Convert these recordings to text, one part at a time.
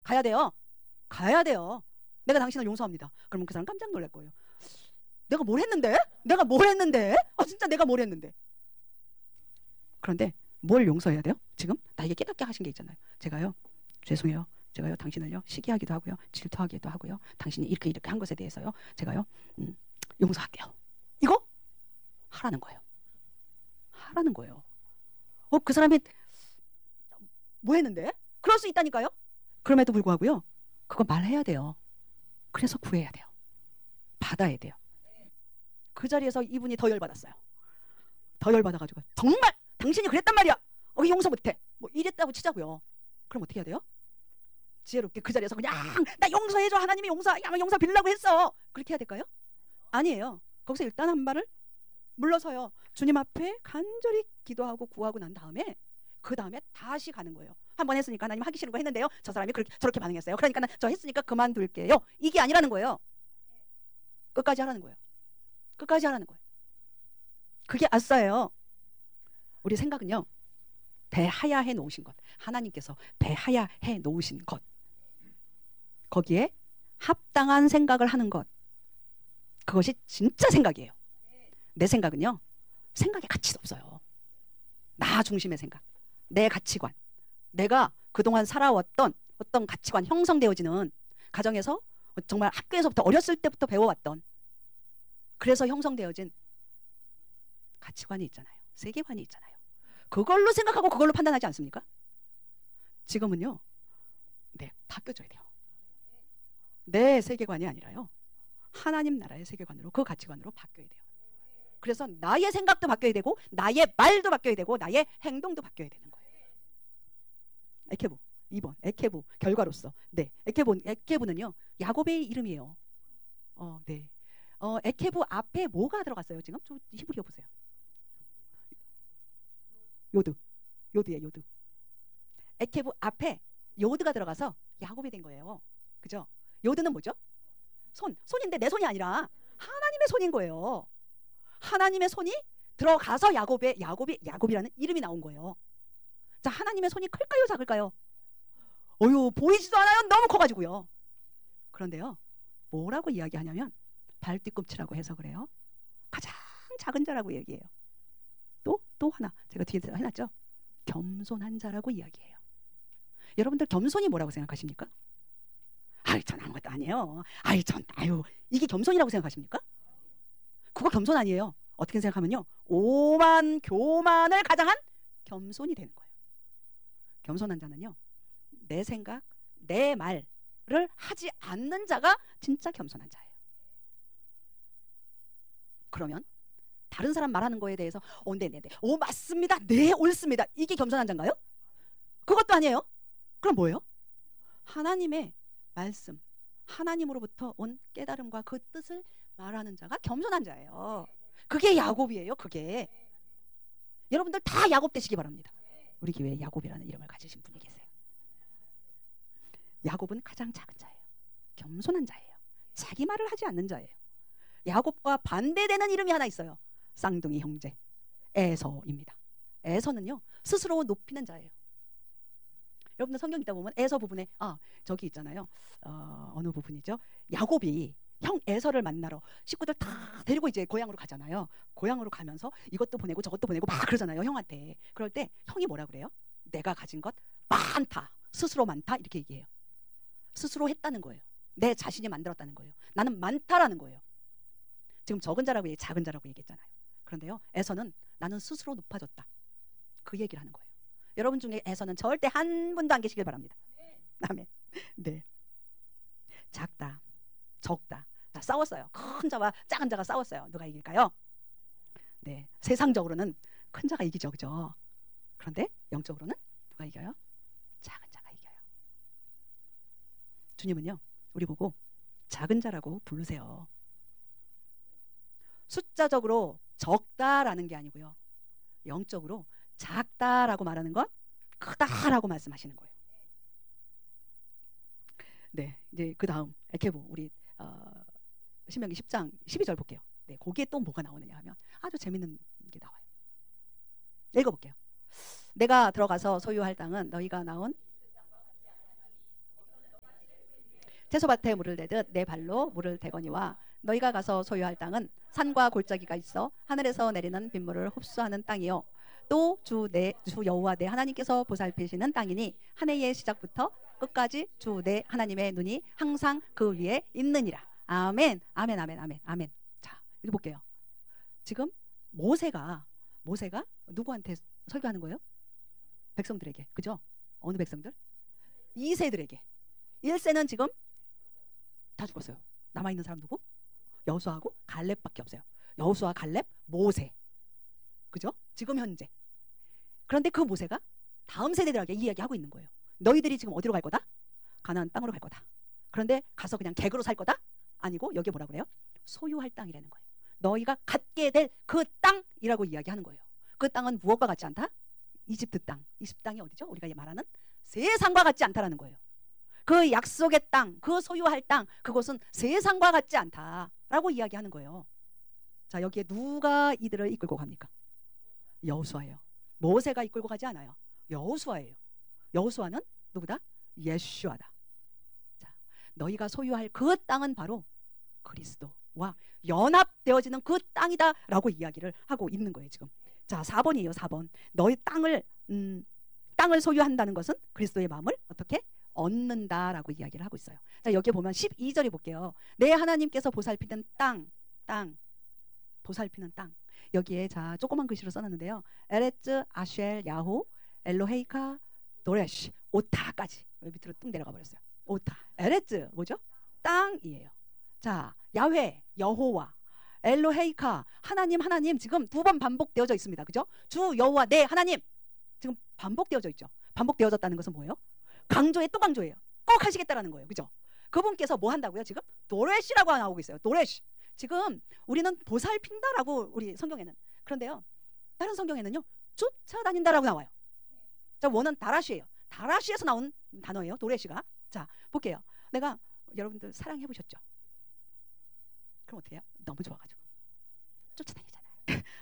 가야 돼요. 가야 돼요. 내가 당신을 용서합니다. 그러면 그 사람 깜짝 놀랄 거예요. 내가 뭘 했는데? 내가 뭘 했는데? 진짜 내가 뭘 했는데? 그런데 뭘 용서해야 돼요? 지금 나에게 깨닫게 하신 게 있잖아요. 제가요, 죄송해요. 제가요, 당신을요, 시기하기도 하고요, 질투하기도 하고요, 당신이 이렇게 한 것에 대해서요, 제가요, 용서할게요. 이거 하라는 거예요. 하라는 거예요. 그 사람이 뭐 했는데? 그럴 수 있다니까요? 그럼에도 불구하고요, 그거 말해야 돼요. 그래서 구해야 돼요. 받아야 돼요. 그 자리에서 이분이 더 열받았어요. 더 열받아가지고, 정말 당신이 그랬단 말이야. 용서 못해. 뭐 이랬다고 치자고요. 그럼 어떻게 해야 돼요? 지혜롭게 그 자리에서 그냥 나 용서해줘. 하나님이 용서 빌려고 했어. 그렇게 해야 될까요? 아니에요. 거기서 일단 한 발을 물러서요. 주님 앞에 간절히 기도하고 구하고 난 다음에 그 다음에 다시 가는 거예요. 한 번 했으니까 하나님 하기 싫은 거 했는데요. 저 사람이 저렇게 반응했어요. 그러니까 저 했으니까 그만둘게요. 이게 아니라는 거예요. 끝까지 하라는 거예요. 끝까지 하라는 거예요. 그게 아싸예요. 우리 생각은요, 배하야 해 놓으신 것, 하나님께서 배하야 해 놓으신 것, 거기에 합당한 생각을 하는 것, 그것이 진짜 생각이에요. 내 생각은요, 생각에 가치도 없어요. 나 중심의 생각, 내 가치관, 내가 그동안 살아왔던 어떤 가치관 형성되어지는 가정에서, 정말 학교에서부터 어렸을 때부터 배워왔던, 그래서 형성되어진 가치관이 있잖아요. 세계관이 있잖아요. 그걸로 생각하고 그걸로 판단하지 않습니까? 지금은요, 네, 바뀌어줘야 돼요. 내 세계관이 아니라요, 하나님 나라의 세계관으로, 그 가치관으로 바뀌어야 돼요. 그래서 나의 생각도 바뀌어야 되고, 나의 말도 바뀌어야 되고, 나의 행동도 바뀌어야 되는 거예요. 에케부 2번 에케부 결과로서, 네, 에케부는요 야곱의 이름이에요. 네, 에케부 앞에 뭐가 들어갔어요? 지금 좀 히브리어 보세요. 요드예요. 요드. 에케부 앞에 요드가 들어가서 야곱이 된 거예요. 그죠? 요드는 뭐죠? 손인데 내 손이 아니라 하나님의 손인 거예요. 하나님의 손이 들어가서 야곱이라는 이름이 나온 거예요. 자, 하나님의 손이 클까요, 작을까요? 보이지도 않아요. 너무 커가지고요. 그런데요, 뭐라고 이야기하냐면 발뒤꿈치라고 해서 그래요. 가장 작은 자라고 얘기해요. 또 하나 제가 뒤에서 해놨죠. 겸손한 자라고 이야기해요. 여러분들 겸손이 뭐라고 생각하십니까? 전 아무것도 아니에요. 이게 겸손이라고 생각하십니까? 그거 겸손 아니에요. 어떻게 생각하면요, 교만을 가장한 겸손이 되는 거예요. 겸손한 자는요, 내 생각, 내 말을 하지 않는 자가 진짜 겸손한 자예요. 그러면 다른 사람 말하는 거에 대해서 네네네, 맞습니다, 네, 옳습니다, 이게 겸손한 자인가요? 그것도 아니에요. 그럼 뭐예요? 하나님의 말씀, 하나님으로부터 온 깨달음과 그 뜻을 말하는 자가 겸손한 자예요. 그게 야곱이에요. 그게. 여러분들 다 야곱 되시기 바랍니다. 우리 교회에 야곱이라는 이름을 가지신 분이 계세요. 야곱은 가장 작은 자예요. 겸손한 자예요. 자기 말을 하지 않는 자예요. 야곱과 반대되는 이름이 하나 있어요. 쌍둥이 형제 에서입니다. 에서는요, 스스로 높이는 자예요. 여러분들 성경 읽다 보면 에서 부분에 저기 있잖아요. 어느 부분이죠? 야곱이 형 에서를 만나러 식구들 다 데리고 이제 고향으로 가잖아요. 고향으로 가면서 이것도 보내고 저것도 보내고 막 그러잖아요, 형한테. 그럴 때 형이 뭐라 그래요? 내가 가진 것 많다, 스스로 많다, 이렇게 얘기해요. 스스로 했다는 거예요. 내 자신이 만들었다는 거예요. 나는 많다라는 거예요. 지금 작은 자라고 얘기했잖아요. 그런데요, 에서는 나는 스스로 높아졌다, 그 얘기를 하는 거예요. 여러분 중에 에서는 절대 한 분도 안 계시길 바랍니다. 아멘. 네. 작다, 적다. 자, 싸웠어요. 큰 자와 작은 자가 싸웠어요. 누가 이길까요? 네, 세상적으로는 큰 자가 이기죠, 그죠? 그런데 영적으로는 누가 이겨요? 작은 자가 이겨요. 주님은요, 우리 보고 작은 자라고 부르세요. 숫자적으로 적다라는 게 아니고요, 영적으로 작다라고 말하는 건 크다라고 말씀하시는 거예요. 네, 이제 그 다음 에케부, 우리 신명기 10장 12절 볼게요. 네, 거기에 또 뭐가 나오느냐 하면 아주 재밌는 게 나와요. 읽어볼게요. 내가 들어가서 소유할 땅은 너희가 낳은 채소밭에 물을 대듯 내 발로 물을 대거니와 너희가 가서 소유할 땅은 산과 골짜기가 있어 하늘에서 내리는 빗물을 흡수하는 땅이요 또 주 여호와 내 하나님께서 보살피시는 땅이니 한 해의 시작부터 끝까지 주 내 하나님의 눈이 항상 그 위에 있느니라. 아멘. 아멘. 아멘. 아멘. 아멘. 자, 여기 볼게요. 지금 모세가 누구한테 설교하는 거예요? 백성들에게. 그죠? 어느 백성들? 2세들에게. 1세는 지금 다 죽었어요. 남아있는 사람 누구? 여호수아하고 갈렙밖에 없어요. 여호수아, 갈렙, 모세. 그죠? 지금 현재. 그런데 그 모세가 다음 세대들에게 이야기하고 있는 거예요. 너희들이 지금 어디로 갈 거다? 가나안 땅으로 갈 거다. 그런데 가서 그냥 객으로 살 거다? 아니고 여기 뭐라 그래요? 소유할 땅이라는 거예요. 너희가 갖게 될 그 땅이라고 이야기하는 거예요. 그 땅은 무엇과 같지 않다? 이집트 땅. 이집트 땅이 어디죠? 우리가 말하는 세상과 같지 않다라는 거예요. 그 약속의 땅, 그 소유할 땅, 그곳은 세상과 같지 않다라고 이야기하는 거예요. 자, 여기에 누가 이들을 이끌고 갑니까? 여호수아예요. 모세가 이끌고 가지 않아요. 여호수아예요. 여호수아는 누구다? 예수아다. 자, 너희가 소유할 그 땅은 바로 그리스도와 연합되어지는 그 땅이다라고 이야기를 하고 있는 거예요, 지금. 자, 4번이에요, 4번. 너희 땅을 소유한다는 것은 그리스도의 마음을 어떻게 얻는다라고 이야기를 하고 있어요. 자, 여기 보면 12절에 볼게요. 내 하나님께서 보살피는 땅, 보살피는 땅. 여기에 자 조그만 글씨로 써놨는데요. 에레츠, 아쉘, 야호, 엘로헤이카, 도레시, 오타까지 밑으로 뚝 내려가 버렸어요. 오타, 에레츠 뭐죠? 땅이에요. 자, 야훼, 여호와, 엘로헤이카, 하나님 지금 두 번 반복되어져 있습니다. 그죠? 주 여호와 내 하나님 지금 반복되어져 있죠. 반복되어졌다는 것은 뭐예요? 강조에 또 강조예요. 꼭 하시겠다라는 거예요. 그죠? 그분께서 뭐 한다고요? 지금 도레시라고 나오고 있어요. 도레시. 지금 우리는 보살핀다라고 우리 성경에는. 그런데요, 다른 성경에는요 쫓아다닌다라고 나와요. 자, 원은 다라시예요. 다라시에서 나온 단어예요. 도레시가. 자, 볼게요. 내가 여러분들 사랑해 보셨죠? 그럼 어떻게 해요? 너무 좋아가지고 쫓아다니잖아요.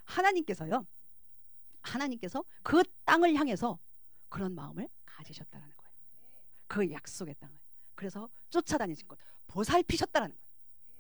하나님께서 그 땅을 향해서 그런 마음을 가지셨다라는 거예요. 그 약속의 땅을. 그래서 쫓아다니신 것, 보살피셨다라는 거예요.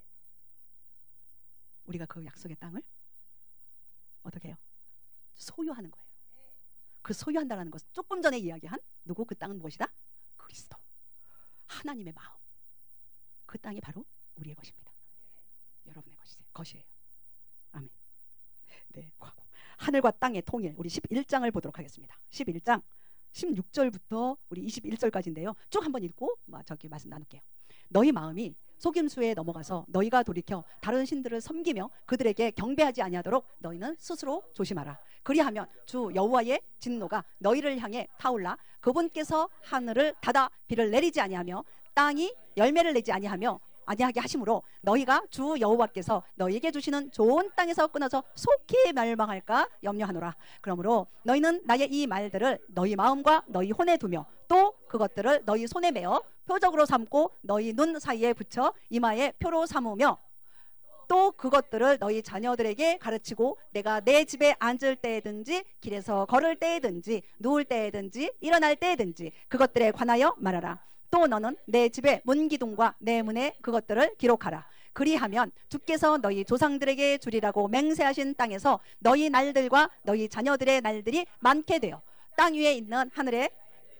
우리가 그 약속의 땅을 어떻게 해요? 소유하는 거예요. 그 소유한다라는 것은 조금 전에 이야기한 누구? 그 땅은 무엇이다? 그리스도. 하나님의 마음. 그 땅이 바로 우리의 것입니다. 여러분의 것이에요. 아멘. 네, 하늘과 땅의 통일. 우리 11장을 보도록 하겠습니다. 11장 16절부터 우리 21절까지인데요. 쭉 한번 읽고 저기 말씀 나눌게요. 너희 마음이 속임수에 넘어가서 너희가 돌이켜 다른 신들을 섬기며 그들에게 경배하지 아니하도록 너희는 스스로 조심하라. 그리하면 주 여호와의 진노가 너희를 향해 타올라 그분께서 하늘을 닫아 비를 내리지 아니하며 땅이 열매를 내지 아니하게 하심으로 너희가 주 여호와께서 너희에게 주시는 좋은 땅에서 끊어서 속히 멸망할까 염려하노라. 그러므로 너희는 나의 이 말들을 너희 마음과 너희 혼에 두며 또 그것들을 너희 손에 메어 표적으로 삼고 너희 눈 사이에 붙여 이마에 표로 삼으며 또 그것들을 너희 자녀들에게 가르치고 내가 내 집에 앉을 때든지 길에서 걸을 때든지 누울 때든지 일어날 때든지 그것들에 관하여 말하라. 또 너는 내 집의 문기둥과 내 문에 그것들을 기록하라. 그리하면 주께서 너희 조상들에게 주리라고 맹세하신 땅에서 너희 날들과 너희 자녀들의 날들이 많게 되어 땅 위에 있는 하늘에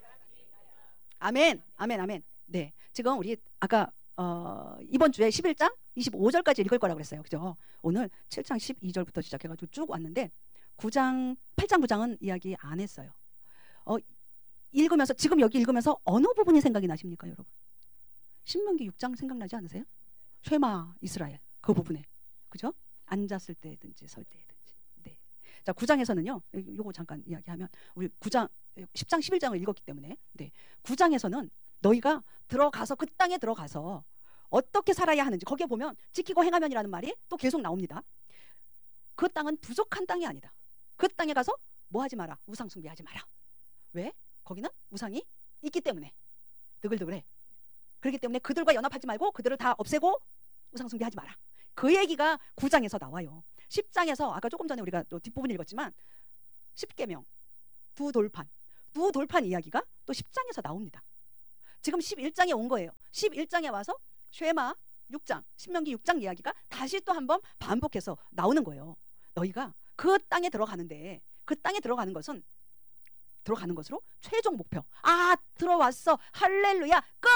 아멘. 네, 지금 우리 아까 이번 주에 11장 25절까지 읽을 거라고 그랬어요. 그죠? 오늘 7장 12절부터 시작해가지고 쭉 왔는데 8장 9장은 이야기 안 했어요. 읽으면서 지금 여기 읽으면서 어느 부분이 생각이 나십니까, 여러분? 신명기 6장 생각나지 않으세요? 쉐마 이스라엘 그 부분에, 그죠? 앉았을 때든지 설 때든지. 네. 자, 9장에서는요. 요거 잠깐 이야기하면 우리 9장 10장 11장을 읽었기 때문에 네. 9장에서는 너희가 들어가서 그 땅에 들어가서 어떻게 살아야 하는지 거기에 보면 지키고 행하면이라는 말이 또 계속 나옵니다. 그 땅은 부족한 땅이 아니다. 그 땅에 가서 뭐 하지 마라. 우상 숭배하지 마라. 왜? 거기는 우상이 있기 때문에 느글느글해. 그렇기 때문에 그들과 연합하지 말고 그들을 다 없애고 우상 숭배하지 마라. 그 얘기가 9장에서 나와요. 10장에서 아까 조금 전에 우리가 또 뒷부분 읽었지만 10계명 두 돌판 이야기가 또 10장에서 나옵니다. 지금 11장에 온 거예요. 11장에 와서 쉐마 6장, 신명기 6장 이야기가 다시 또 한번 반복해서 나오는 거예요. 너희가 그 땅에 들어가는데 그 땅에 들어가는 것으로 최종 목표. 아, 들어왔어. 할렐루야. 끝.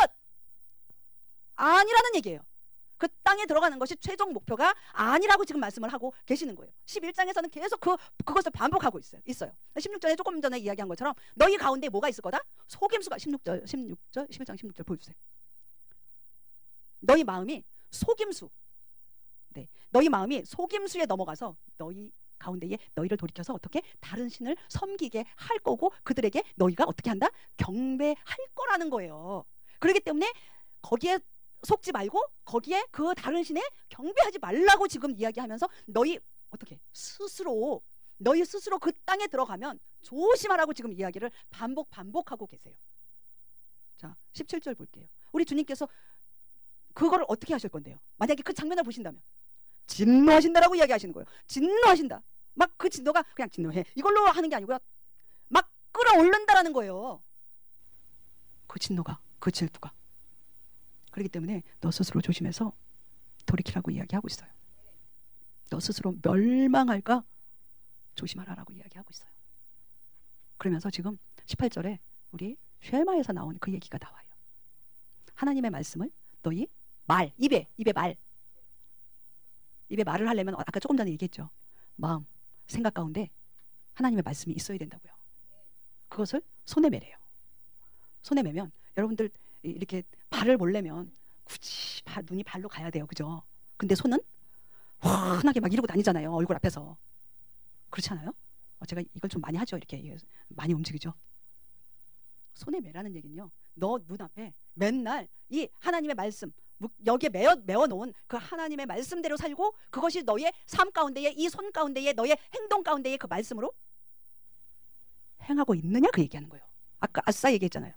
아니라는 얘기예요. 그 땅에 들어가는 것이 최종 목표가 아니라고 지금 말씀을 하고 계시는 거예요. 11장에서는 계속 그것을 반복하고 있어요. 16절에 조금 전에 이야기한 것처럼 너희 가운데 뭐가 있을 거다? 속임수가 11장 16절 보여주세요. 너희 마음이 속임수. 네, 너희 마음이 속임수에 넘어가서 너희 가운데에 너희를 돌이켜서 어떻게 다른 신을 섬기게 할 거고 그들에게 너희가 어떻게 한다? 경배할 거라는 거예요. 그렇기 때문에 거기에 속지 말고 거기에 그 다른 신에 경배하지 말라고 지금 이야기하면서 너희 스스로 그 땅에 들어가면 조심하라고 지금 이야기를 반복하고 계세요. 자, 17절 볼게요. 우리 주님께서 그거를 어떻게 하실 건데요? 만약에 그 장면을 보신다면 진노하신다라고 이야기하시는 거예요. 진노하신다. 막 그 진노가 그냥 진노해 이걸로 하는 게 아니고요. 막 끌어올른다라는 거예요. 그 진노가, 그 질투가. 그렇기 때문에 너 스스로 조심해서 돌이키라고 이야기하고 있어요. 너 스스로 멸망할까 조심하라라고 이야기하고 있어요. 그러면서 지금 18절에 우리 쉐마에서 나온 그 얘기가 나와요. 하나님의 말씀을 너희 입에 말을 하려면 아까 조금 전에 얘기했죠. 마음, 생각 가운데 하나님의 말씀이 있어야 된다고요. 그것을 손에 매래요. 손에 매면 여러분들 이렇게 발을 몰려면 굳이 눈이 발로 가야 돼요. 그죠? 근데 손은 환하게 막 이러고 다니잖아요. 얼굴 앞에서. 그렇지 않아요? 제가 이걸 좀 많이 하죠. 이렇게 많이 움직이죠. 손에 매라는 얘기는요. 너 눈앞에 맨날 이 하나님의 말씀 여기에 메어놓은 그 하나님의 말씀대로 살고 그것이 너의 삶 가운데에 이 손 가운데에 너의 행동 가운데에 그 말씀으로 행하고 있느냐 그 얘기하는 거예요. 아까 아싸 얘기했잖아요.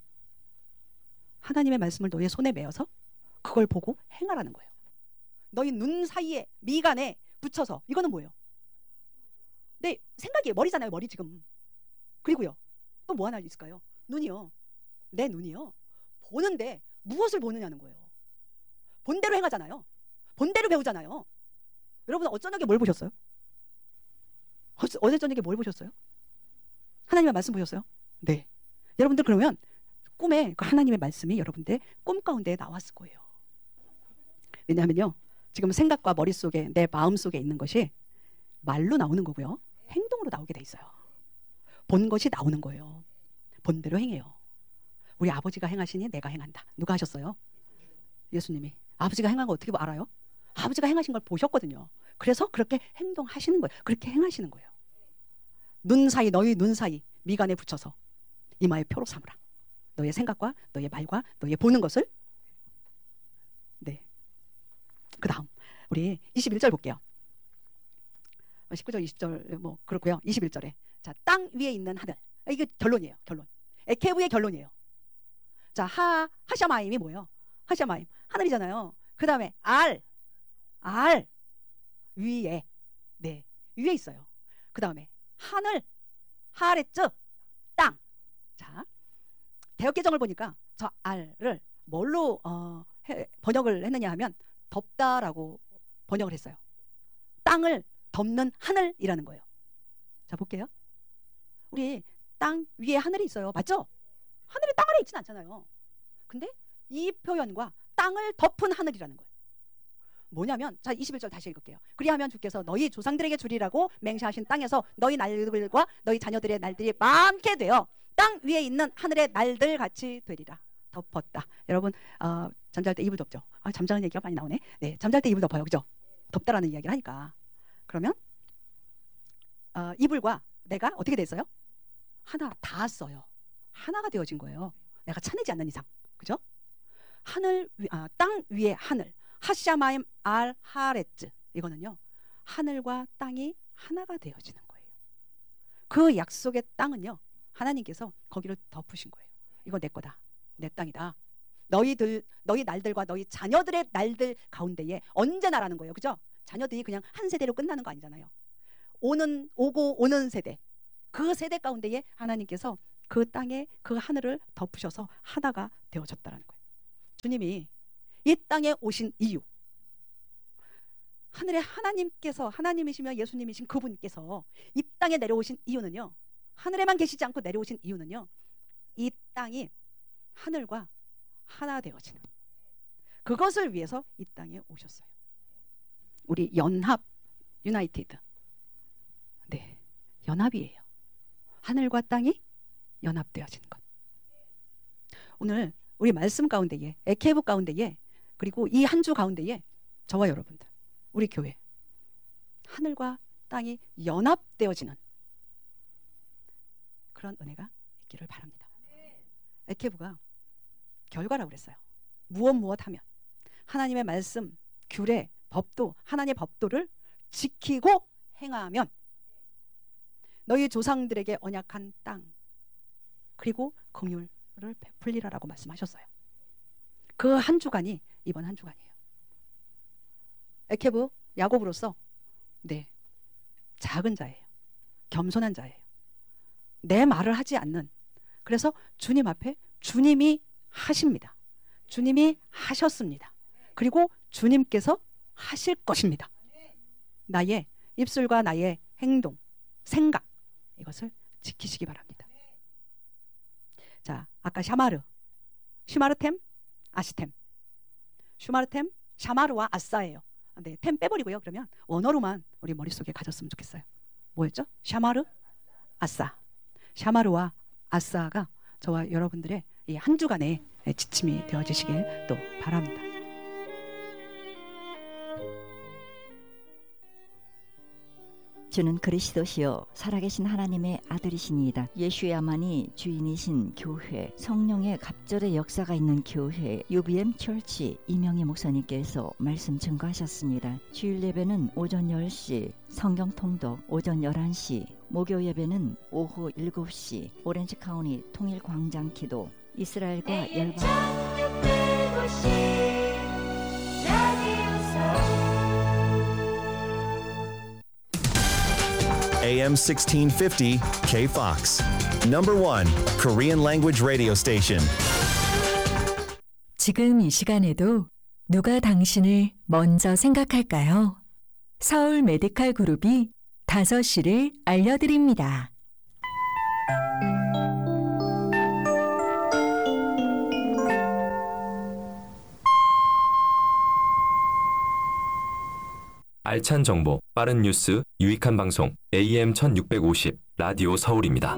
하나님의 말씀을 너의 손에 메어서 그걸 보고 행하라는 거예요. 너희 눈 사이에 미간에 붙여서 이거는 뭐예요? 내 생각이 머리잖아요. 머리 지금. 그리고요. 또 뭐 하나 있을까요? 눈이요. 내 눈이요. 보는데 무엇을 보느냐는 거예요. 본대로 행하잖아요. 본대로 배우잖아요. 여러분 어저녁에 뭘 보셨어요? 어제 저녁에 뭘 보셨어요? 하나님의 말씀 보셨어요? 네. 여러분들 그러면 꿈에 그 하나님의 말씀이 여러분들 꿈 가운데 나왔을 거예요. 왜냐하면요. 지금 생각과 머릿속에 내 마음속에 있는 것이 말로 나오는 거고요. 행동으로 나오게 돼 있어요. 본 것이 나오는 거예요. 본대로 행해요. 우리 아버지가 행하시니 내가 행한다. 누가 하셨어요? 예수님이. 아버지가 행한 거 어떻게 알아요? 아버지가 행하신 걸 보셨거든요. 그래서 그렇게 행동하시는 거예요. 그렇게 행하시는 거예요. 너희 눈 사이 미간에 붙여서 이마에 표로 삼으라. 너의 생각과 너의 말과 너의 보는 것을. 네. 그 다음 우리 21절 볼게요. 19절 20절 뭐 그렇고요. 21절에 자, 땅 위에 있는 하늘. 이게 결론이에요. 결론. 에케브의 결론이에요. 자, 하샤마임이 뭐예요? 하샤마임 하늘이잖아요. 그 다음에 알 위에, 네, 위에 있어요. 그 다음에 하늘, 하레츠 땅. 자, 개역개정을 보니까 저 알을 뭘로 번역을 했느냐 하면 덮다라고 번역을 했어요. 땅을 덮는 하늘이라는 거예요. 자, 볼게요. 우리 땅 위에 하늘이 있어요. 맞죠? 하늘이 땅 아래 있지는 않잖아요. 근데 이 표현과 땅을 덮은 하늘이라는 거예요. 뭐냐면 자, 21절 다시 읽을게요. 그리하면 주께서 너희 조상들에게 주리라고 맹세하신 땅에서 너희 날들과 너희 자녀들의 날들이 많게 되어 땅 위에 있는 하늘의 날들 같이 되리라. 덮었다. 여러분 잠잘 때 이불 덮죠. 잠자는 얘기가 많이 나오네. 네, 잠잘 때 이불 덮어요. 그죠? 덮다라는 이야기를 하니까. 그러면 이불과 내가 어떻게 됐어요? 하나 닿았어요. 하나가 되어진 거예요. 내가 차내지 않는 이상. 그죠? 땅 위에 하늘. 하샤마임 알 하레츠. 이거는요. 하늘과 땅이 하나가 되어지는 거예요. 그 약속의 땅은요. 하나님께서 거기를 덮으신 거예요. 이거 내 거다. 내 땅이다. 너희 날들과 너희 자녀들의 날들 가운데에 언제나라는 거예요. 그죠? 자녀들이 그냥 한 세대로 끝나는 거 아니잖아요. 오고 오는 세대. 그 세대 가운데에 하나님께서 그 땅에 그 하늘을 덮으셔서 하나가 되어졌다라는 거예요. 주님이 이 땅에 오신 이유, 하늘의 하나님께서, 하나님이시며 예수님이신 그분께서 이 땅에 내려오신 이유는요, 하늘에만 계시지 않고 내려오신 이유는요, 이 땅이 하늘과 하나 되어지는, 그것을 위해서 이 땅에 오셨어요. 우리 연합, 유나이티드. 네, 연합이에요. 하늘과 땅이 연합되어지는 것. 오늘 우리 말씀 가운데에, 에케브 가운데에, 그리고 이 한 주 가운데에 저와 여러분들, 우리 교회, 하늘과 땅이 연합되어지는 그런 은혜가 있기를 바랍니다. 에케브가 결과라고 그랬어요. 무엇 하면 하나님의 말씀, 규례, 법도, 하나님의 법도를 지키고 행하면 너희 조상들에게 언약한 땅 그리고 긍휼을 베풀리라라고 말씀하셨어요. 그 한 주간이 이번 한 주간이에요. 에케브, 야곱으로서 네, 작은 자예요. 겸손한 자예요. 내 말을 하지 않는, 그래서 주님 앞에 주님이 하십니다. 주님이 하셨습니다. 그리고 주님께서 하실 것입니다. 나의 입술과 나의 행동, 생각, 이것을 지키시기 바랍니다. 자, 아까 슈마르템, 아시템. 슈마르템, 샤마르와 아싸예요. 네, 템 빼버리고요. 그러면 원어로만 우리 머릿속에 가졌으면 좋겠어요. 뭐였죠? 샤마르, 아싸. 샤마르와 아싸가 저와 여러분들의 이 한 주간의 지침이 되어지시길 또 바랍니다. 주는 그리스도시요 살아계신 하나님의 아들이시니이다. 예수야만이 주인이신 교회, 성령의 갑절의 역사가 있는 교회 UBM 철치 이명희 목사님께서 말씀 증거하셨습니다. 주일 예배는 오전 10시, 성경 통독 오전 11시, 목요 예배는 오후 7시, 오렌지 카운티 통일 광장 기도, 이스라엘과 열방 AM 1650 KFOX. Number 1 Korean language radio station. 지금 이 시간에도 누가 당신을 먼저 생각할까요? 서울 메디칼 그룹이 5시를 알려드립니다. 알찬 정보, 빠른 뉴스, 유익한 방송 AM 1650 라디오 서울입니다.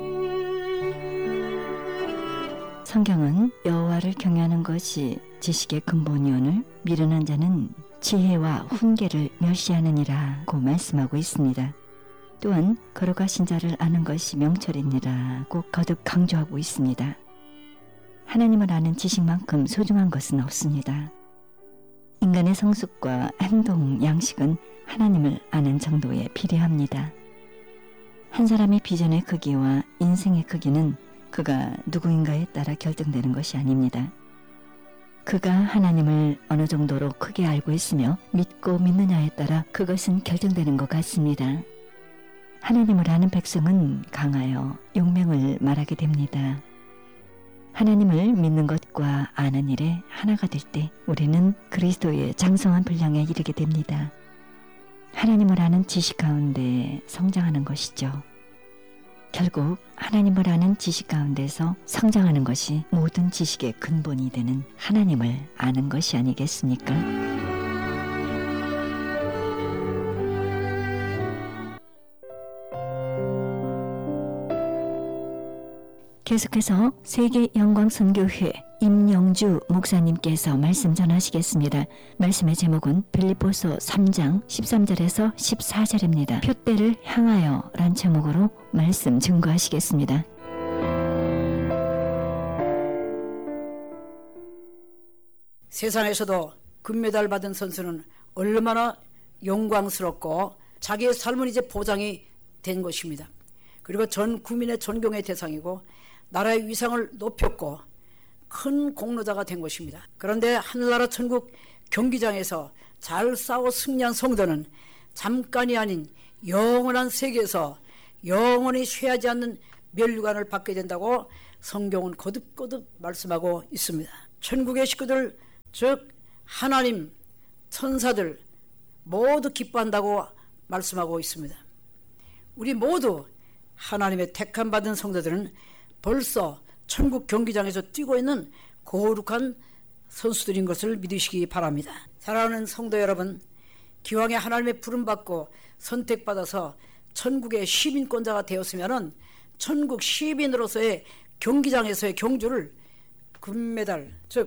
성경은 여호와를 경외하는 것이 지식의 근본이오늘 미련한 자는 지혜와 훈계를 멸시하느니라고 말씀하고 있습니다. 또한 거룩하신 자를 아는 것이 명철이니라고 거듭 강조하고 있습니다. 하나님을 아는 지식만큼 소중한 것은 없습니다. 인간의 성숙과 행동 양식은 하나님을 아는 정도에 비례합니다. 한 사람의 비전의 크기와 인생의 크기는 그가 누구인가에 따라 결정되는 것이 아닙니다. 그가 하나님을 어느 정도로 크게 알고 있으며 믿고 믿느냐에 따라 그것은 결정되는 것 같습니다. 하나님을 아는 백성은 강하여 용맹을 말하게 됩니다. 하나님을 믿는 것과 아는 일에 하나가 될 때 우리는 그리스도의 장성한 분량에 이르게 됩니다. 하나님을 아는 지식 가운데 성장하는 것이죠. 결국 하나님을 아는 지식 가운데서 성장하는 것이 모든 지식의 근본이 되는 하나님을 아는 것이 아니겠습니까? 계속해서 세계영광선교회 임영주 목사님께서 말씀 전하시겠습니다. 말씀의 제목은 빌립보서 3장 13절에서 14절입니다. 표대를 향하여 란 제목으로 말씀 증거하시겠습니다. 세상에서도 금메달 받은 선수는 얼마나 영광스럽고 자기의 삶은 이제 보장이 된 것입니다. 그리고 전 국민의 존경의 대상이고 나라의 위상을 높였고 큰 공로자가 된 것입니다. 그런데 하늘나라 천국 경기장에서 잘 싸워 승리한 성도는 잠깐이 아닌 영원한 세계에서 영원히 쇠하지 않는 면류관을 받게 된다고 성경은 거듭거듭 말씀하고 있습니다. 천국의 식구들, 즉 하나님, 천사들 모두 기뻐한다고 말씀하고 있습니다. 우리 모두 하나님의 택함 받은 성도들은 벌써 천국 경기장에서 뛰고 있는 거룩한 선수들인 것을 믿으시기 바랍니다. 사랑하는 성도 여러분, 기왕에 하나님의 부름받고 선택받아서 천국의 시민권자가 되었으면 천국 시민으로서의 경기장에서의 경주를 금메달, 즉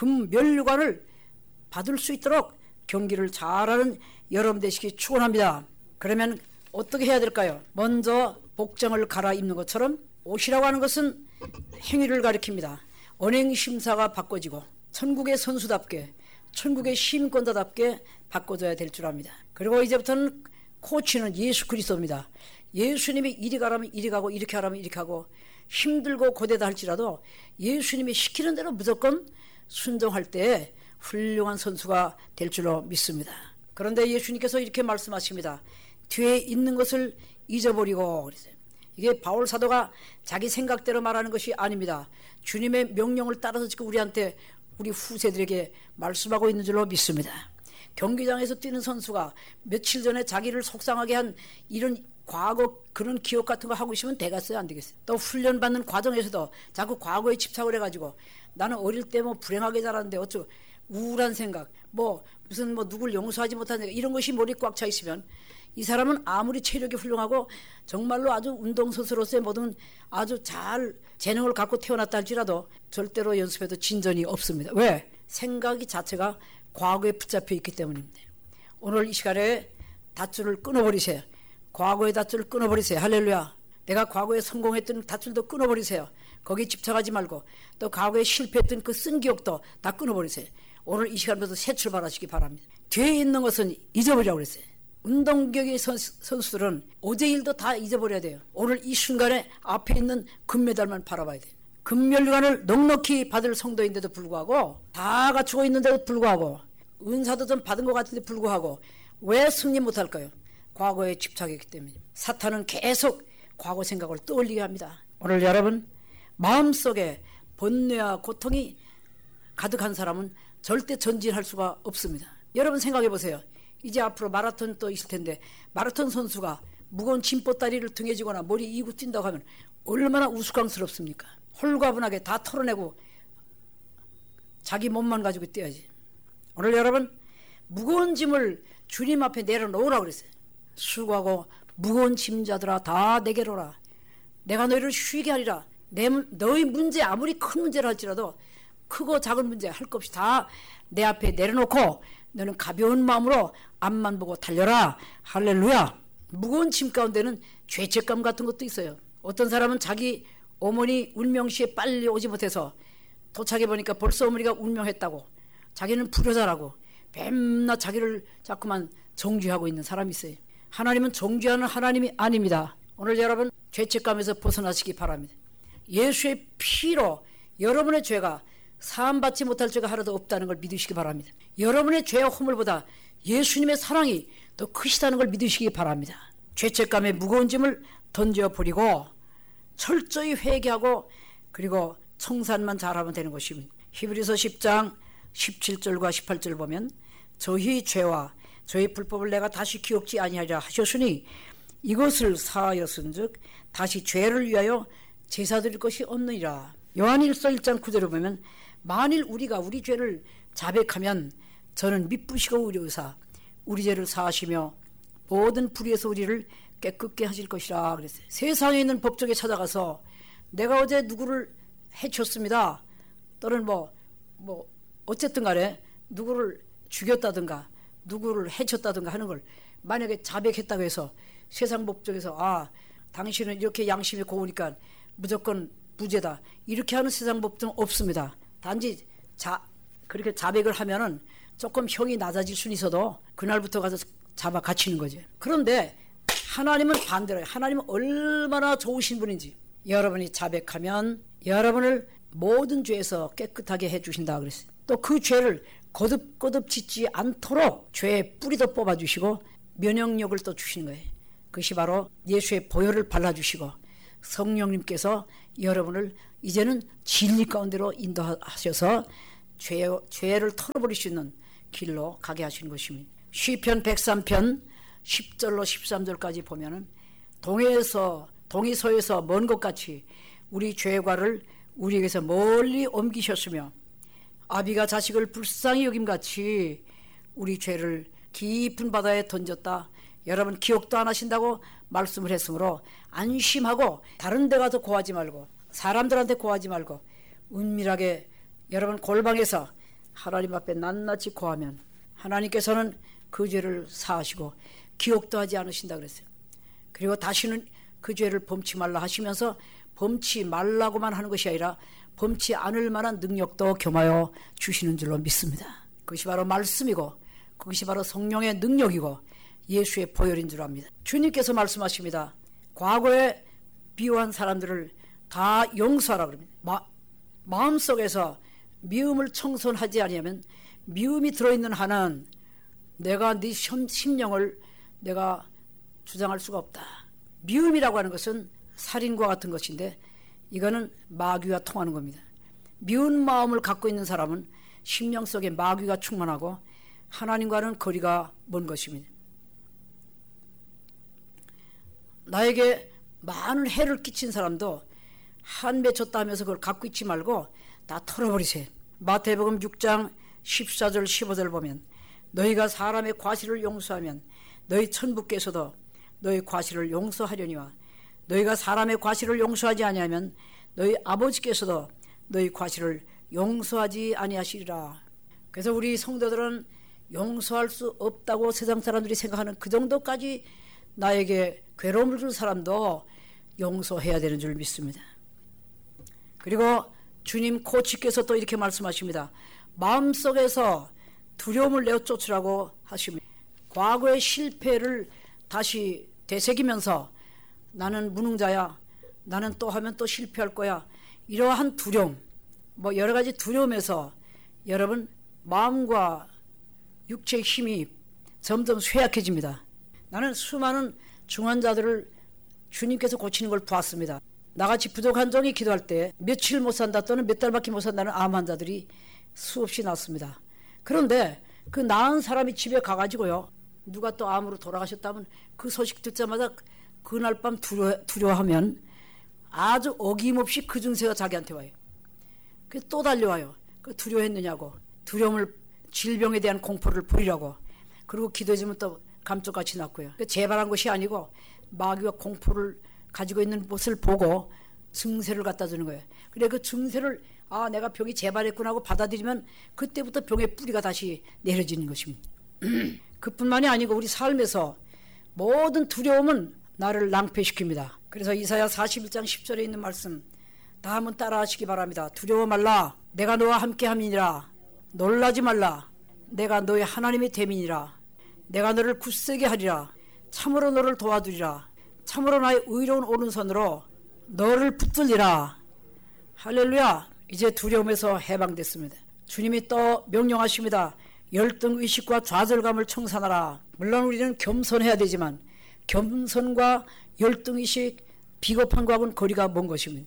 금면류관을 받을 수 있도록 경기를 잘하는 여러분 되시기 축원합니다. 그러면 어떻게 해야 될까요? 먼저 복장을 갈아입는 것처럼 옷이라고 하는 것은 행위를 가리킵니다. 언행심사가 바꿔지고 천국의 선수답게 천국의 시민권자답게 바꿔져야 될 줄 압니다. 그리고 이제부터는 코치는 예수 그리스도입니다. 예수님이 이리 가라면 이리 가고 이렇게 하라면 이렇게 하고 힘들고 고되다 할지라도 예수님이 시키는 대로 무조건 순종할 때 훌륭한 선수가 될 줄로 믿습니다. 그런데 예수님께서 이렇게 말씀하십니다. 뒤에 있는 것을 잊어버리고 그랬어요. 이게 바울 사도가 자기 생각대로 말하는 것이 아닙니다. 주님의 명령을 따라서 지금 우리한테 우리 후세들에게 말씀하고 있는 줄로 믿습니다. 경기장에서 뛰는 선수가 며칠 전에 자기를 속상하게 한 이런 과거 그런 기억 같은 거 하고 있으면 되겠어요? 안 되겠어요? 또 훈련받는 과정에서도 자꾸 과거에 집착을 해가지고 나는 어릴 때 뭐 불행하게 자랐는데 어쩌고 우울한 생각, 무슨 누굴 용서하지 못한 생각, 이런 것이 머리에 꽉 차 있으면 이 사람은 아무리 체력이 훌륭하고 정말로 아주 운동선수로서의 모든 아주 잘 재능을 갖고 태어났다 할지라도 절대로 연습해도 진전이 없습니다. 왜? 생각이 자체가 과거에 붙잡혀 있기 때문입니다. 오늘 이 시간에 닷줄을 끊어버리세요. 과거의 닷줄을 끊어버리세요. 할렐루야. 내가 과거에 성공했던 닷줄도 끊어버리세요. 거기에 집착하지 말고 또 과거에 실패했던 그 쓴 기억도 다 끊어버리세요. 오늘 이 시간부터 새 출발하시기 바랍니다. 뒤에 있는 것은 잊어버리라고 그랬어요. 운동경기 선수들은 어제 일도 다 잊어버려야 돼요. 오늘 이 순간에 앞에 있는 금메달만 바라봐야 돼요. 금면류관을 넉넉히 받을 성도인데도 불구하고 다 갖추고 있는데도 불구하고 은사도 좀 받은 것 같은데 불구하고 왜 승리 못할까요? 과거에 집착했기 때문에. 사탄은 계속 과거 생각을 떠올리게 합니다. 오늘 여러분 마음속에 번뇌와 고통이 가득한 사람은 절대 전진할 수가 없습니다. 여러분 생각해 보세요. 이제 앞으로 마라톤 또 있을 텐데 마라톤 선수가 무거운 짐보따리를 등에 지거나 머리 이고 뛴다고 하면 얼마나 우스꽝스럽습니까? 홀가분하게 다 털어내고 자기 몸만 가지고 뛰어야지. 오늘 여러분 무거운 짐을 주님 앞에 내려놓으라고 그랬어요. 수고하고 무거운 짐자들아 다 내게로 오라. 내가 너희를 쉬게 하리라. 너희 문제 아무리 큰 문제라 할지라도 크고 작은 문제 할 것 없이 다 내 앞에 내려놓고 너는 가벼운 마음으로 앞만 보고 달려라. 할렐루야. 무거운 짐 가운데는 죄책감 같은 것도 있어요. 어떤 사람은 자기 어머니 운명시에 빨리 오지 못해서 도착해 보니까 벌써 어머니가 운명했다고 자기는 불효자라고 맨날 자기를 자꾸만 정죄하고 있는 사람이 있어요. 하나님은 정죄하는 하나님이 아닙니다. 오늘 여러분 죄책감에서 벗어나시기 바랍니다. 예수의 피로 여러분의 죄가 사함받지 못할 죄가 하나도 없다는 걸 믿으시기 바랍니다. 여러분의 죄와 허물보다 예수님의 사랑이 더 크시다는 걸 믿으시기 바랍니다. 죄책감의 무거운 짐을 던져버리고 철저히 회개하고 그리고 청산만 잘하면 되는 것입니다. 히브리서 10장 17절과 18절 보면 저희 죄와 저희 불법을 내가 다시 기억지 아니하리라 하셨으니 이것을 사하였은즉 다시 죄를 위하여 제사 드릴 것이 없느니라. 요한일서 1장 9절을 보면 만일 우리가 우리 죄를 자백하면 저는 미쁘시고 의로우사 우리 죄를 사하시며 모든 불의에서 우리를 깨끗게 하실 것이라 그랬어요. 세상에 있는 법정에 찾아가서 내가 어제 누구를 해쳤습니다. 또는 어쨌든 간에 누구를 죽였다든가 누구를 해쳤다든가 하는 걸 만약에 자백했다고 해서 세상 법정에서 당신은 이렇게 양심이 고우니까 무조건 무죄다 이렇게 하는 세상 법정 없습니다. 단지 그렇게 자백을 하면은 조금 형이 낮아질 수는 있어도 그날부터 가서 잡아 갇히는 거죠. 그런데 하나님은 반대로 하나님은 얼마나 좋으신 분인지 여러분이 자백하면 여러분을 모든 죄에서 깨끗하게 해주신다 그랬어요. 또 그 죄를 거듭거듭 짓지 않도록 죄의 뿌리도 뽑아주시고 면역력을 또 주시는 거예요. 그것이 바로 예수의 보혈을 발라주시고 성령님께서 여러분을 이제는 진리 가운데로 인도하셔서 죄를 털어버릴 수 있는 길로 가게 하시는 것입니다. 시편 103편 10절로 13절까지 보면은 동이서에서 먼 것 같이 우리 죄과를 우리에게서 멀리 옮기셨으며 아비가 자식을 불쌍히 여김같이 우리 죄를 깊은 바다에 던졌다. 여러분 기억도 안 하신다고 말씀을 했으므로 안심하고 다른 데 가서 고하지 말고 사람들한테 고하지 말고 은밀하게 여러분 골방에서 하나님 앞에 낱낱이 고하면 하나님께서는 그 죄를 사하시고 기억도 하지 않으신다 그랬어요. 그리고 다시는 그 죄를 범치 말라 하시면서 범치 말라고만 하는 것이 아니라 범치 않을 만한 능력도 겸하여 주시는 줄로 믿습니다. 그것이 바로 말씀이고 그것이 바로 성령의 능력이고 예수의 보혈인 줄 압니다. 주님께서 말씀하십니다. 과거에 비호한 사람들을 다 용서하라 그럽니다. 마음속에서 미움을 청소하지 아니하면 미움이 들어있는 한은 내가 네 심령을 내가 주장할 수가 없다. 미움이라고 하는 것은 살인과 같은 것인데 이거는 마귀와 통하는 겁니다. 미운 마음을 갖고 있는 사람은 심령 속에 마귀가 충만하고 하나님과는 거리가 먼 것입니다. 나에게 많은 해를 끼친 사람도 한 맺혔다 하면서 그걸 갖고 있지 말고 다 털어버리세요. 마태복음 6장 14절 15절 보면 너희가 사람의 과실을 용서하면 너희 천부께서도 너희 과실을 용서하려니와 너희가 사람의 과실을 용서하지 아니하면 너희 아버지께서도 너희 과실을 용서하지 아니하시리라. 그래서 우리 성도들은 용서할 수 없다고 세상 사람들이 생각하는 그 정도까지 나에게 괴로움을 줄 사람도 용서해야 되는 줄 믿습니다. 그리고 주님 코치께서 또 이렇게 말씀하십니다. 마음속에서 두려움을 내어쫓으라고 하십니다. 과거의 실패를 다시 되새기면서 나는 무능자야, 나는 또 하면 또 실패할 거야, 이러한 두려움, 여러 가지 두려움에서 여러분 마음과 육체의 힘이 점점 쇠약해집니다. 나는 수많은 중환자들을 주님께서 고치는 걸 보았습니다. 나같이 부족한 종이 기도할 때 며칠 못 산다 또는 몇 달밖에 못 산다는 암 환자들이 수없이 났습니다. 그런데 그 나은 사람이 집에 가가지고요, 누가 또 암으로 돌아가셨다면 그 소식 듣자마자 그날 밤 두려워하면 아주 어김없이 그 증세가 자기한테 와요. 그래서 또 달려와요. 그 두려워했느냐고, 두려움을, 질병에 대한 공포를 버리라고. 그리고 기도해주면 또 감쪽같이 났고요. 재발한 것이 아니고 마귀가 공포를 가지고 있는 것을 보고 증세를 갖다 주는 거예요. 그래 그 증세를 내가 병이 재발했구나 하고 받아들이면 그때부터 병의 뿌리가 다시 내려지는 것입니다. 그뿐만이 아니고 우리 삶에서 모든 두려움은 나를 낭패시킵니다. 그래서 이사야 41장 10절에 있는 말씀 다 한번 따라 하시기 바랍니다. 두려워 말라, 내가 너와 함께 함이니라. 놀라지 말라, 내가 너의 하나님이 됨이니라. 내가 너를 굳세게 하리라. 참으로 너를 도와주리라. 참으로 나의 의로운 오른손으로 너를 붙들리라. 할렐루야. 이제 두려움에서 해방됐습니다. 주님이 또 명령하십니다. 열등의식과 좌절감을 청산하라. 물론 우리는 겸손해야 되지만 겸손과 열등의식, 비겁한 거하고는 거리가 먼 것입니다.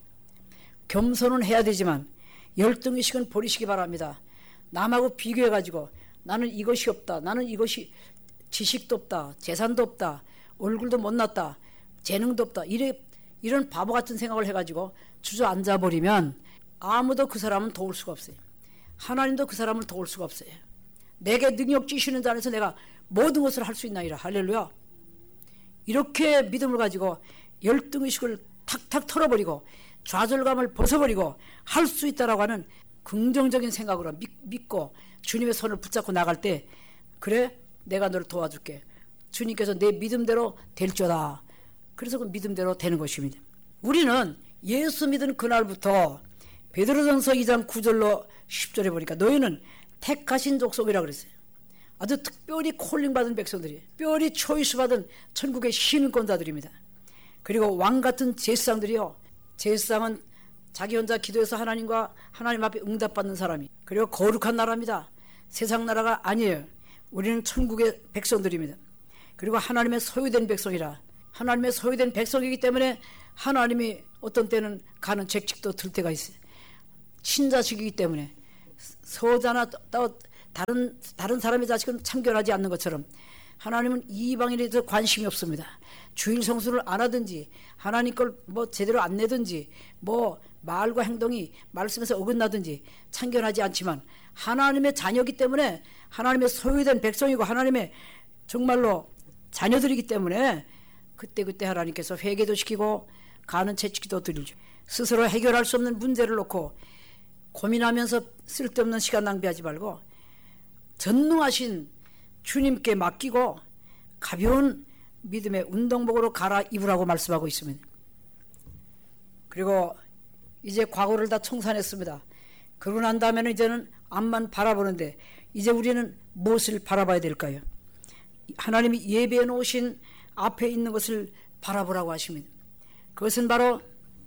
겸손은 해야 되지만 열등의식은 버리시기 바랍니다. 남하고 비교해가지고 나는 이것이 없다, 나는 이것이 지식도 없다, 재산도 없다, 얼굴도 못났다, 재능도 없다, 이런 바보 같은 생각을 해가지고 주저앉아버리면 아무도 그 사람은 도울 수가 없어요. 하나님도 그 사람을 도울 수가 없어요. 내게 능력 주시는 자 안에서 내가 모든 것을 할 수 있나이다. 할렐루야. 이렇게 믿음을 가지고 열등의식을 탁탁 털어버리고 좌절감을 벗어버리고 할 수 있다라고 하는 긍정적인 생각으로 믿고 주님의 손을 붙잡고 나갈 때, 그래 내가 너를 도와줄게, 주님께서 내 믿음대로 될지어다. 그래서 그 믿음대로 되는 것입니다. 우리는 예수 믿은 그날부터 베드로전서 2장 9절로 10절에 보니까 너희는 택하신 족속이라 그랬어요. 아주 특별히 콜링받은 백성들이, 특별히 초이스받은 천국의 시민권자들입니다. 그리고 왕같은 제사장들이요, 제사장은 자기 혼자 기도해서 하나님 앞에 응답받는 사람이, 그리고 거룩한 나라입니다. 세상 나라가 아니에요. 우리는 천국의 백성들입니다. 그리고 하나님의 소유된 백성이라, 하나님의 소유된 백성이기 때문에 하나님이 어떤 때는 가는 책칙도 들 때가 있어요. 친자식이기 때문에 서자나 또 다른 사람의 자식은 참견하지 않는 것처럼 하나님은 이방인에 대해서 관심이 없습니다. 주일 성수를 안 하든지 하나님 걸 뭐 제대로 안 내든지 뭐 말과 행동이 말씀에서 어긋나든지 참견하지 않지만 하나님의 자녀이기 때문에 하나님의 소유된 백성이고 하나님의 정말로 자녀들이기 때문에 그때 하나님께서 회개도 시키고 가는 채찍도 드리죠. 스스로 해결할 수 없는 문제를 놓고 고민하면서 쓸데없는 시간 낭비하지 말고 전능하신 주님께 맡기고 가벼운 믿음의 운동복으로 갈아입으라고 말씀하고 있습니다. 그리고 이제 과거를 다 청산했습니다. 그러고 난 다음에는 이제는 앞만 바라보는데 이제 우리는 무엇을 바라봐야 될까요? 하나님이 예배해 놓으신 앞에 있는 것을 바라보라고 하십니다. 그것은 바로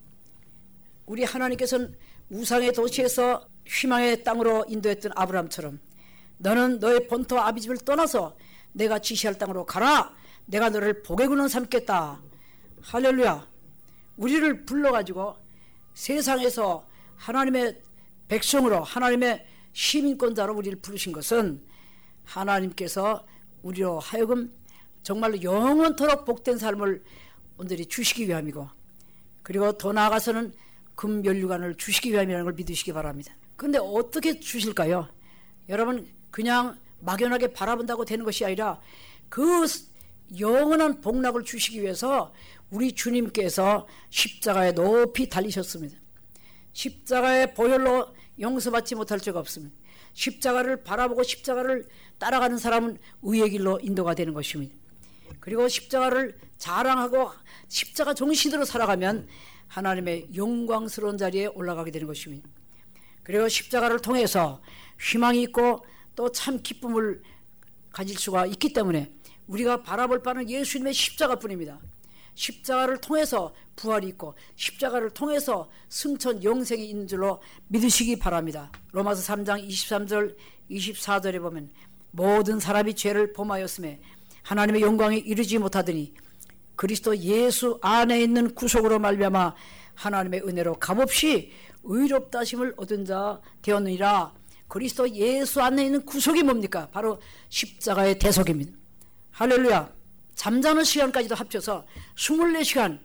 우리 하나님께서는 우상의 도시에서 희망의 땅으로 인도했던 아브라함처럼 너는 너의 본토와 아비 집을 떠나서 내가 지시할 땅으로 가라. 내가 너를 복의 근원 삼겠다. 할렐루야. 우리를 불러가지고 세상에서 하나님의 백성으로 하나님의 시민권자로 우리를 부르신 것은 하나님께서 우리로 하여금 정말로 영원토록 복된 삶을 온전히 주시기 위함이고 그리고 더 나아가서는 금면류관을 주시기 위함이라는 걸 믿으시기 바랍니다. 그런데 어떻게 주실까요? 여러분 그냥 막연하게 바라본다고 되는 것이 아니라 그 영원한 복락을 주시기 위해서 우리 주님께서 십자가에 높이 달리셨습니다. 십자가의 보혈로 용서받지 못할 죄가 없습니다. 십자가를 바라보고 십자가를 따라가는 사람은 의의 길로 인도가 되는 것입니다. 그리고 십자가를 자랑하고 십자가 정신으로 살아가면 하나님의 영광스러운 자리에 올라가게 되는 것입니다. 그리고 십자가를 통해서 희망이 있고 또 참 기쁨을 가질 수가 있기 때문에 우리가 바라볼 바는 예수님의 십자가뿐입니다. 십자가를 통해서 부활이 있고 십자가를 통해서 승천 영생이 있는 줄로 믿으시기 바랍니다. 로마서 3장 23절 24절에 보면 모든 사람이 죄를 범하였음에 하나님의 영광에 이르지 못하더니 그리스도 예수 안에 있는 구속으로 말미암아 하나님의 은혜로 값없이 의롭다 하심을 얻은 자 되었느니라. 그리스도 예수 안에 있는 구속이 뭡니까? 바로 십자가의 대속입니다. 할렐루야. 잠자는 시간까지도 합쳐서 24시간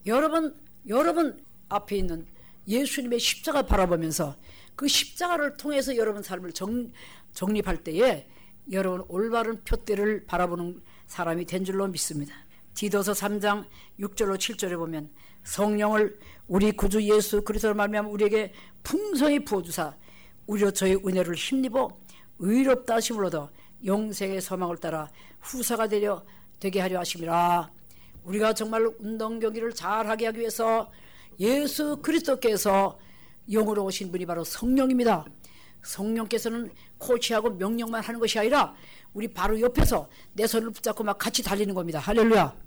여러분 앞에 있는 예수님의 십자가 바라보면서 그 십자가를 통해서 여러분 삶을 정립할 때에 여러분 올바른 표대를 바라보는 사람이 된 줄로 믿습니다. 디도서 3장 6절로 7절에 보면 성령을 우리 구주 예수 그리스도로 말미암아 우리에게 풍성히 부어주사 우리로 저의 은혜를 힘입어 의롭다 하심을 얻어 영생의 소망을 따라 후사가 되게 하려 하심이라. 우리가 정말로 운동 경기를 잘하게 하기 위해서 예수 그리스도께서 영으로 오신 분이 바로 성령입니다. 성령께서는 코치하고 명령만 하는 것이 아니라 우리 바로 옆에서 내 손을 붙잡고 막 같이 달리는 겁니다. 할렐루야.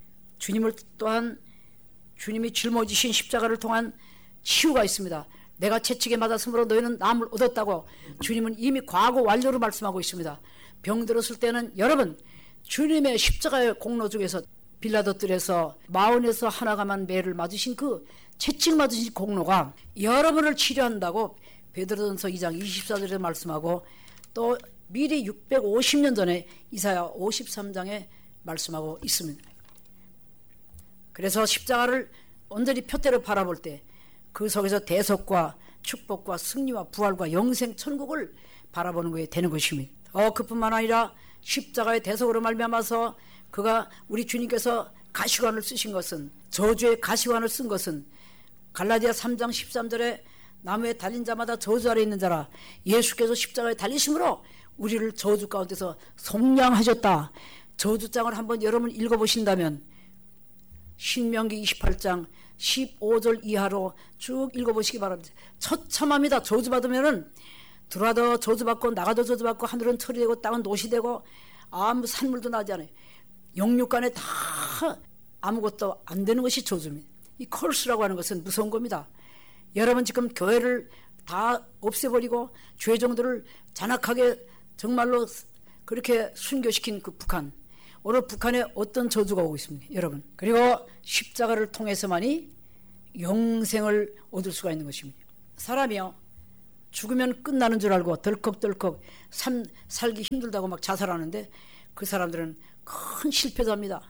주님이 짊어지신 십자가를 통한 치유가 있습니다. 내가 채찍에 맞았으므로 너희는 남을 얻었다고 주님은 이미 과거 완료로 말씀하고 있습니다. 병들었을 때는 여러분 주님의 십자가의 공로 중에서 빌라도뜰에서 마흔에서 하나가만 매를 맞으신 그 채찍 맞으신 공로가 여러분을 치료한다고 베드로전서 2장 24절에 말씀하고 또 미리 650년 전에 이사야 53장에 말씀하고 있습니다. 그래서 십자가를 온전히 표대로 바라볼 때 그 속에서 대속과 축복과 승리와 부활과 영생 천국을 바라보는 것이 되는 것입니다. 그뿐만 아니라 십자가의 대속으로 말미암아서 그가 우리 주님께서 가시관을 쓰신 것은 저주의 가시관을 쓴 것은 갈라디아 3장 13절에 나무에 달린 자마다 저주 아래 있는 자라 예수께서 십자가에 달리심으로 우리를 저주 가운데서 속량하셨다. 저주장을 한번 여러분 읽어보신다면 신명기 28장 15절 이하로 쭉 읽어보시기 바랍니다. 처참합니다. 저주받으면은 들어와도 저주받고 나가도 저주받고 하늘은 철이 되고 땅은 노시 되고 아무 산물도 나지 않아요. 영육간에 다 아무것도 안 되는 것이 저주입니다. 이 컬스라고 하는 것은 무서운 겁니다. 여러분 지금 교회를 다 없애버리고 죄 정도를 잔악하게 정말로 그렇게 순교시킨 그 북한, 오늘 북한에 어떤 저주가 오고 있습니까 여러분. 그리고 십자가를 통해서만이 영생을 얻을 수가 있는 것입니다. 사람이요, 죽으면 끝나는 줄 알고 덜컥덜컥 살기 힘들다고 막 자살하는데 그 사람들은 큰 실패자입니다.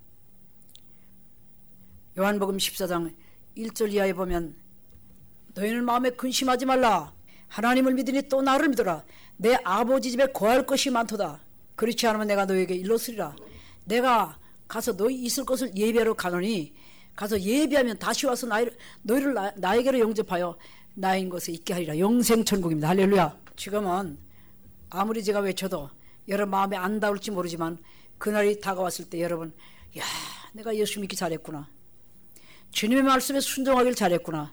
요한복음 14장 1절 이하에 보면 너희는 마음에 근심하지 말라. 하나님을 믿으니 또 나를 믿어라. 내 아버지 집에 거할 것이 많도다. 그렇지 않으면 내가 너희에게 일렀으리라. 내가 가서 너희 있을 것을 예비하러 가노니 가서 예비하면 다시 와서 너희를 나에게로 영접하여 나인 것에 있게 하리라. 영생천국입니다. 할렐루야. 지금은 아무리 제가 외쳐도 여러분 마음에 안 닿을지 모르지만 그날이 다가왔을 때 여러분, 야, 내가 예수 믿기 잘했구나. 주님의 말씀에 순종하길 잘했구나.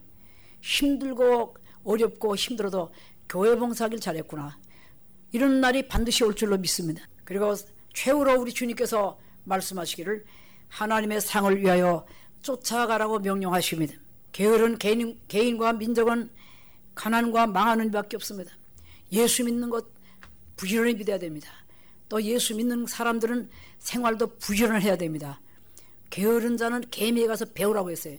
힘들고 어렵고 힘들어도 교회 봉사하길 잘했구나. 이런 날이 반드시 올 줄로 믿습니다. 그리고 최후로 우리 주님께서 말씀하시기를 하나님의 상을 위하여 쫓아가라고 명령하십니다. 게으른 개인과 민족은 가난과 망하는 밖에 없습니다. 예수 믿는 것 부지런히 믿어야 됩니다. 또 예수 믿는 사람들은 생활도 부지런해야 됩니다. 게으른 자는 개미에 가서 배우라고 했어요.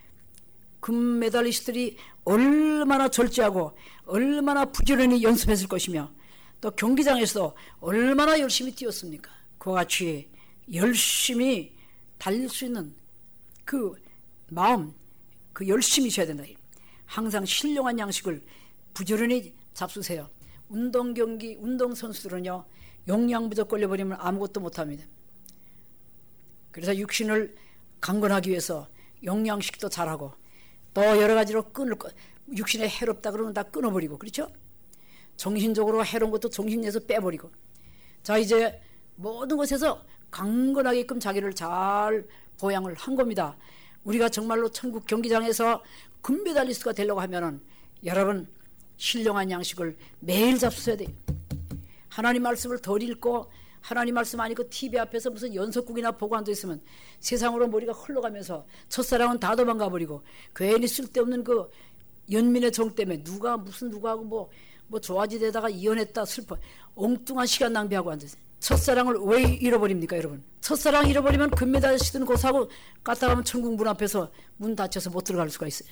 금메달리스트들이 얼마나 절제하고 얼마나 부지런히 연습했을 것이며 또 경기장에서도 얼마나 열심히 뛰었습니까? 그와 같이 열심히 달릴 수 있는 그 마음, 그 열심히 있어야 된다. 항상 신령한 양식을 부지런히 잡수세요. 운동선수들은요, 영양 부족 걸려버리면 아무것도 못합니다. 그래서 육신을 강건하기 위해서 영양식도 잘하고 또 여러 가지로 육신에 해롭다 그러면 다 끊어버리고, 그렇죠? 정신적으로 해로운 것도 정신에서 빼버리고. 자, 이제 모든 것에서 강건하게끔 자기를 잘 보양을 한 겁니다. 우리가 정말로 천국 경기장에서 금메달리스트가 되려고 하면은 여러분 신령한 양식을 매일 잡수셔야 돼요. 하나님 말씀을 덜 읽고 하나님 말씀 안 읽고 TV 앞에서 무슨 연속국이나 보고 앉아있으면 세상으로 머리가 흘러가면서 첫사랑은 다 도망가버리고 괜히 쓸데없는 그 연민의 정 때문에 누구하고 뭐 좋아지대다가 이혼했다 슬퍼 엉뚱한 시간 낭비하고 앉아있어요. 첫사랑을 왜 잃어버립니까, 여러분? 첫사랑 잃어버리면 금메달리스트는 고사하고 갔다 가면 천국 문 앞에서 문 닫혀서 못 들어갈 수가 있어요.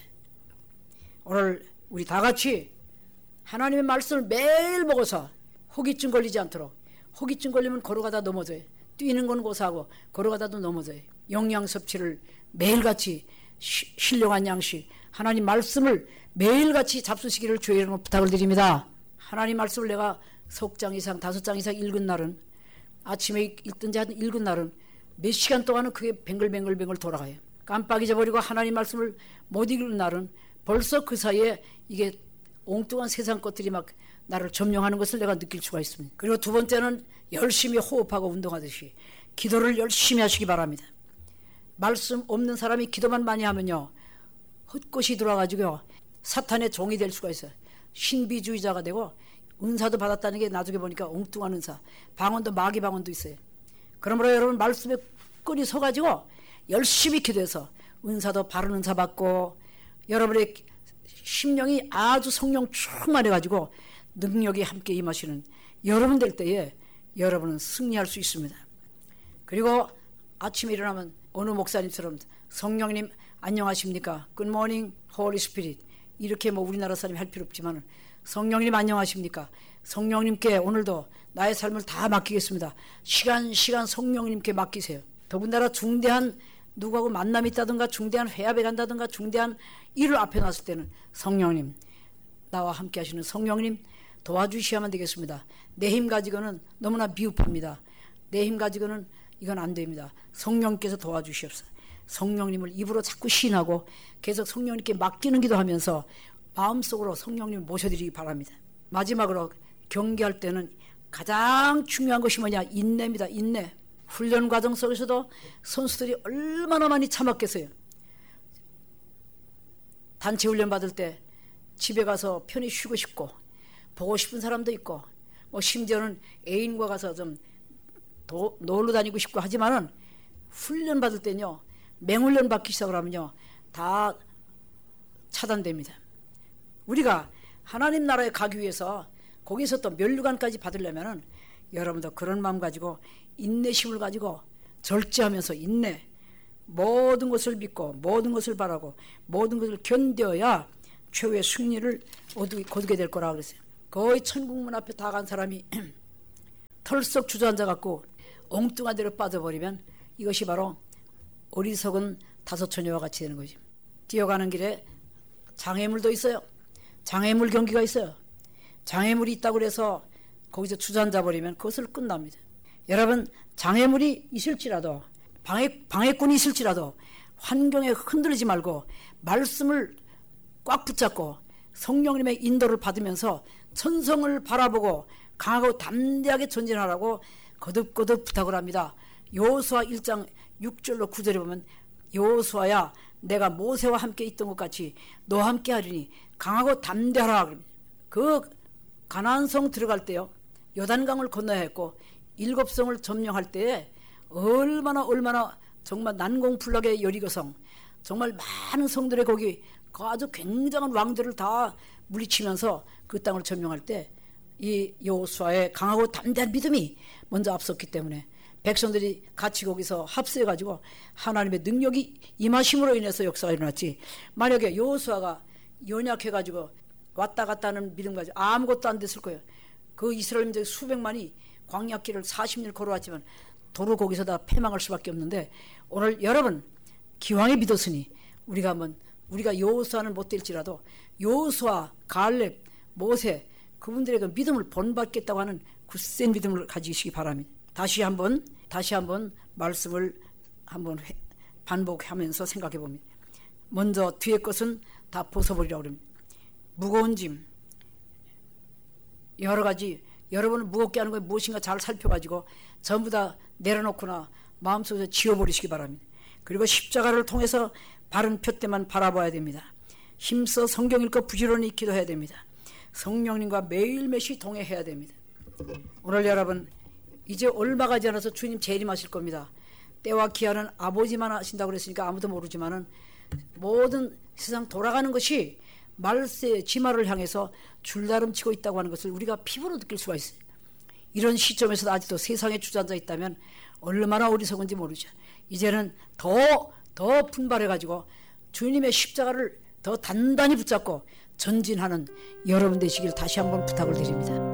오늘 우리 다 같이 하나님의 말씀을 매일 먹어서 호기증 걸리지 않도록. 호기증 걸리면 걸어가다 넘어져요. 뛰는 건 고사하고 걸어가다도 넘어져요. 영양 섭취를 매일같이 신령한 양식 하나님 말씀을 매일같이 잡수시기를 주의 이름으로 부탁을 드립니다. 하나님 말씀을 내가 석 장 이상 5장 이상 읽은 날은 아침에 읽든지 읽은 날은 몇 시간 동안은 그게 뱅글뱅글 돌아가요. 깜빡 잊어버리고 하나님 말씀을 못 읽는 날은 벌써 그 사이에 이게 엉뚱한 세상 것들이 막 나를 점령하는 것을 내가 느낄 수가 있습니다. 그리고 두 번째는 열심히 호흡하고 운동하듯이 기도를 열심히 하시기 바랍니다. 말씀 없는 사람이 기도만 많이 하면요, 헛것이 들어와가지고요 사탄의 종이 될 수가 있어요. 신비주의자가 되고 은사도 받았다는 게 나중에 보니까 엉뚱한 은사, 방언도 마귀 방언도 있어요. 그러므로 여러분 말씀에 끈이 서가지고 열심히 기도해서 은사도 바른 은사 받고 여러분의 심령이 아주 성령 충만해가지고 능력이 함께 임하시는 여러분 될 때에 여러분은 승리할 수 있습니다. 그리고 아침에 일어나면 어느 목사님처럼 성령님 안녕하십니까? Good morning, Holy Spirit. 이렇게 뭐 우리나라 사람이 할 필요 없지만 성령님 안녕하십니까? 성령님께 오늘도 나의 삶을 다 맡기겠습니다. 시간 성령님께 맡기세요. 더군다나 중대한 누구하고 만남이 있다든가 중대한 회합에 간다든가 중대한 일을 앞에 놨을 때는 성령님, 나와 함께 하시는 성령님 도와주셔야만 되겠습니다. 내 힘 가지고는 너무나 미흡합니다. 내 힘 가지고는 이건 안 됩니다. 성령께서 도와주시옵소서. 성령님을 입으로 자꾸 시인하고 계속 성령님께 맡기는 기도하면서 마음속으로 성령님을 모셔드리기 바랍니다. 마지막으로 경기할 때는 가장 중요한 것이 뭐냐? 인내입니다. 인내. 훈련 과정 속에서도 선수들이 얼마나 많이 참았겠어요. 단체 훈련 받을 때 집에 가서 편히 쉬고 싶고 보고 싶은 사람도 있고 뭐 심지어는 애인과 가서 좀 놀러 다니고 싶고 하지만은 훈련 받을 때는요, 맹훈련 받기 시작을 하면요 다 차단됩니다. 우리가 하나님 나라에 가기 위해서 거기서 또 면류관까지 받으려면은 여러분도 그런 마음 가지고 인내심을 가지고 절제하면서 인내, 모든 것을 믿고 모든 것을 바라고 모든 것을 견뎌야 최후의 승리를 거두게 될 거라고 그랬어요. 거의 천국문 앞에 다 간 사람이 털썩 주저앉아 갖고 엉뚱한 데로 빠져버리면 이것이 바로 어리석은 다섯 처녀와 같이 되는 거지. 뛰어가는 길에 장애물도 있어요. 장애물 경기가 있어요. 장애물이 있다고 해서 거기서 주저앉아 버리면 그것을 끝납니다. 여러분, 장애물이 있을지라도 방해꾼이 있을지라도 환경에 흔들리지 말고 말씀을 꽉 붙잡고 성령님의 인도를 받으면서 천성을 바라보고 강하고 담대하게 전진하라고 거듭거듭 부탁을 합니다. 여호수아 1장 6절로 9절에 보면 여호수아야 내가 모세와 함께 있던 것 같이 너와 함께 하리니 강하고 담대하라. 그 가나안성 들어갈 때요, 요단강을 건너야 했고 7성을 점령할 때에 얼마나 정말 난공불락의 여리고성, 정말 많은 성들의 거기 아주 굉장한 왕들을 다 물리치면서 그 땅을 점령할 때 이 여호수아의 강하고 담대한 믿음이 먼저 앞섰기 때문에 백성들이 같이 거기서 합세해가지고 하나님의 능력이 임하심으로 인해서 역사가 일어났지. 만약에 여호수아가 연약해가지고 왔다 갔다 하는 믿음 가지고 아무것도 안 됐을 거예요. 그 이스라엘 민족의 수백만이 광야길을 40일 걸어왔지만 도로 거기서 다 패망할 수밖에 없는데, 오늘 여러분 기왕에 믿었으니 우리가 여호수아는 못 될지라도 여호수아, 갈렙, 모세 그분들의 그 믿음을 본받겠다고 하는 굳센 믿음을 가지시기 바랍니다. 다시 한번 말씀을 반복하면서 생각해 봅니다. 먼저 뒤에 것은 다 벗어버리라고 합니다. 무거운 짐, 여러 가지 여러분을 무겁게 하는 거 무엇인가 잘 살펴가지고 전부 다 내려놓거나 마음속에서 지워버리시기 바랍니다. 그리고 십자가를 통해서 바른 표대만 바라봐야 됩니다. 힘써 성경 읽고 부지런히 기도해야 됩니다. 성령님과 매일매일 동행해야 됩니다. 오늘 여러분 이제 얼마 가지 않아서 주님 재림하실 겁니다. 때와 기한은 아버지만 하신다고 그랬으니까 아무도 모르지만은 모든 세상 돌아가는 것이 말세 지마를 향해서 줄다름치고 있다고 하는 것을 우리가 피부로 느낄 수가 있어요. 이런 시점에서도 아직도 세상에 주저앉아 있다면 얼마나 어리석은지 모르죠. 이제는 더 분발해가지고 주님의 십자가를 더 단단히 붙잡고 전진하는 여러분 되시길 다시 한번 부탁을 드립니다.